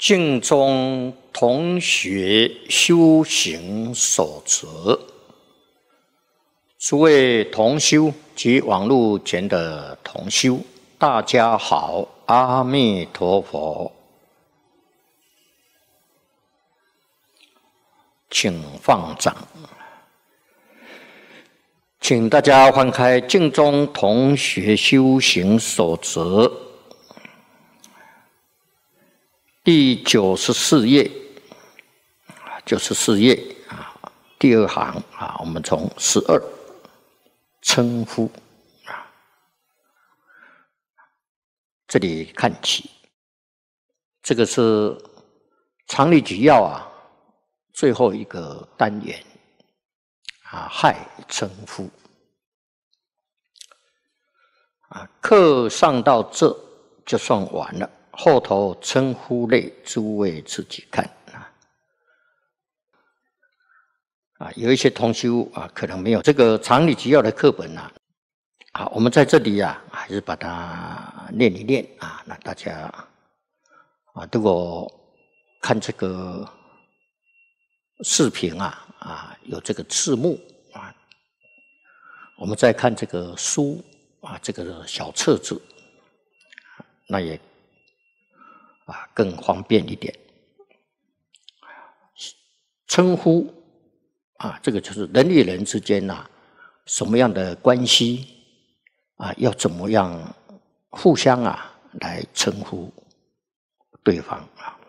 净宗同学修行守则，诸位同修及网络前的同修，大家好，阿弥陀佛，请放掌。请大家翻开《净宗同学修行守则》第94页，94页啊，第二行啊，我们从12称呼啊这里看起。这个是常理举要啊，最后一个单元啊，害称呼啊，课上到这就算完了。后头称呼类，诸位自己看有一些同修啊，可能没有这个常理举要的课本我们在这里还是把它念一念那大家如果看这个视频有这个字幕我们再看这个书这个小册子，那也更方便一点。称呼这个就是人与人之间什么样的关系要怎么样互相来称呼对方